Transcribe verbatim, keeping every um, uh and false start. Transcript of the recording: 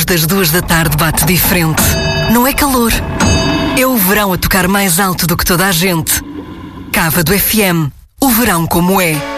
luz das duas da tarde bate diferente. Não é calor. É o verão a tocar mais alto do que toda a gente. Cava do F M. O verão como é.